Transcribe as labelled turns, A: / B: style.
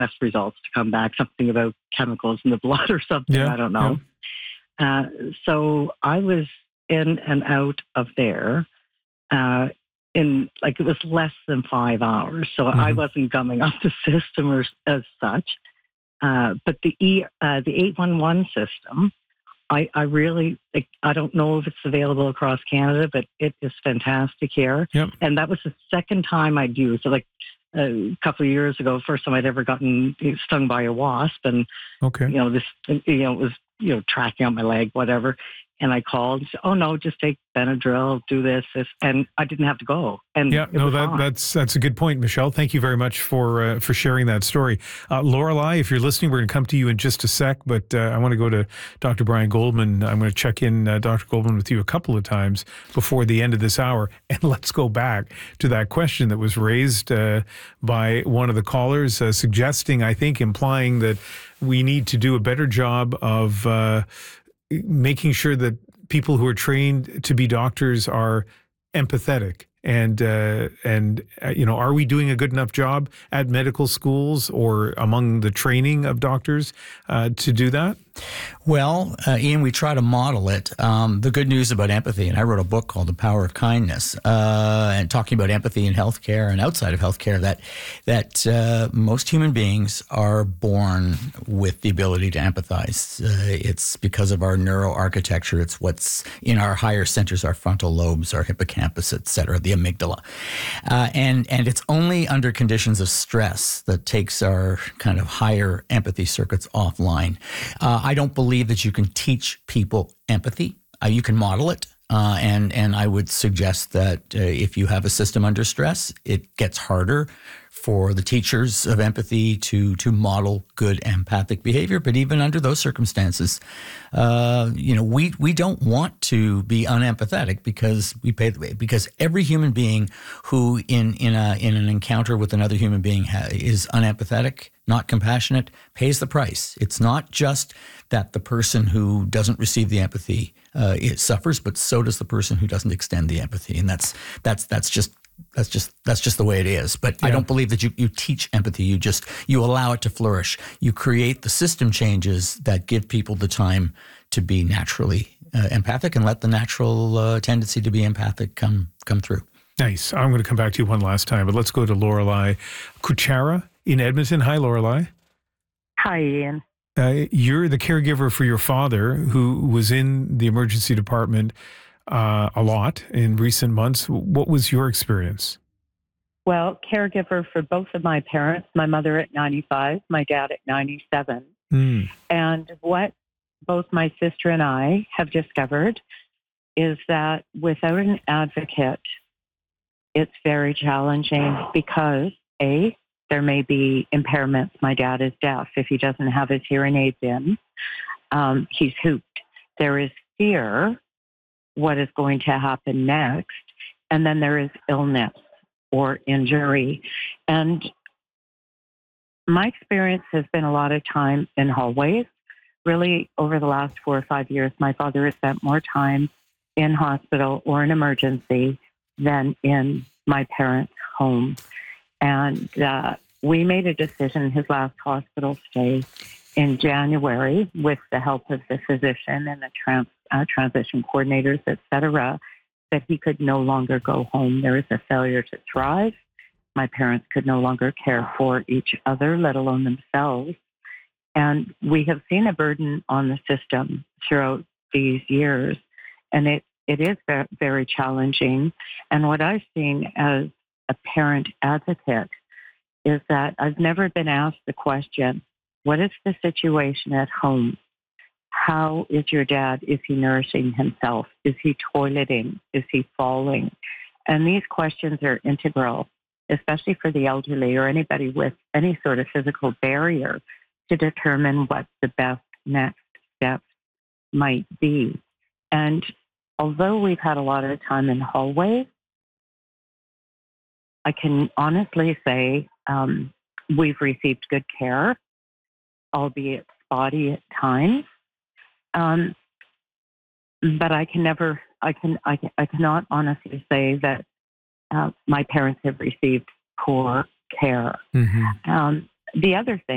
A: test results to come back, something about chemicals in the blood or something.
B: Yeah,
A: I don't
B: yeah.
A: know. So I was in and out of there in like it was less than 5 hours. So I wasn't gumming up the system as such. But the 811 system, I really, like, I don't know if it's available across Canada, but it is fantastic here.
B: Yep.
A: And that was the second time I'd used it, like a couple of years ago, first time I'd ever gotten stung by a wasp. And,
B: Okay.
A: it was, tracking on my leg, whatever. And I called and said, oh, no, just take Benadryl, do this. And I didn't have to go. And
B: Yeah, no, that's a good point, Michelle. Thank you very much for sharing that story. Lorelei, if you're listening, we're going to come to you in just a sec, but I want to go to Dr. Brian Goldman. I'm going to check in, Dr. Goldman, with you a couple of times before the end of this hour. And let's go back to that question that was raised by one of the callers, suggesting, I think, implying that we need to do a better job of making sure that people who are trained to be doctors are empathetic. And are we doing a good enough job at medical schools or among the training of doctors to do that?
C: Well, Ian, we try to model it. The good news about empathy, and I wrote a book called The Power of Kindness, and talking about empathy in healthcare and outside of healthcare, that most human beings are born with the ability to empathize. It's because of our neuroarchitecture. It's what's in our higher centers, our frontal lobes, our hippocampus, et cetera, the amygdala. And it's only under conditions of stress that takes our kind of higher empathy circuits offline. I don't believe that you can teach people empathy. You can model it. And I would suggest that if you have a system under stress, it gets harder for the teachers of empathy to model good empathic behavior. But even under those circumstances, we don't want to be unempathetic because every human being who in an encounter with another human being is unempathetic, not compassionate, pays the price. It's not just that the person who doesn't receive the empathy it suffers, but so does the person who doesn't extend the empathy, and that's just the way it is. But yeah. I don't believe that you teach empathy. You allow it to flourish. You create the system changes that give people the time to be naturally empathic and let the natural tendency to be empathic come through.
B: Nice. I'm going to come back to you one last time, but let's go to Lorelei Kuchera in Edmonton. Hi, Lorelei.
D: Hi, Ian.
B: You're the caregiver for your father, who was in the emergency department a lot in recent months. What was your experience?
D: Well, caregiver for both of my parents, my mother at 95, my dad at 97. And what both my sister and I have discovered is that without an advocate, it's very challenging because, A, there may be impairments. My dad is deaf. If he doesn't have his hearing aids in, he's hooped. There is fear, what is going to happen next, and then there is illness or injury. And my experience has been a lot of time in hallways. Really, over the last 4 or 5 years, my father has spent more time in hospital or an emergency than in my parents' home. And we made a decision his last hospital stay in January with the help of the physician and the transition coordinators, et cetera, that he could no longer go home. There is a failure to thrive. My parents could no longer care for each other, let alone themselves. And we have seen a burden on the system throughout these years. And it is very, very challenging. And what I've seen as a parent advocate is that I've never been asked the question, what is the situation at home? How is your dad? Is he nourishing himself? Is he toileting? Is he falling? And these questions are integral, especially for the elderly or anybody with any sort of physical barrier, to determine what the best next steps might be. And although we've had a lot of time in hallways, I can honestly say we've received good care, albeit spotty at times. But I cannot honestly say that my parents have received poor care. The other thing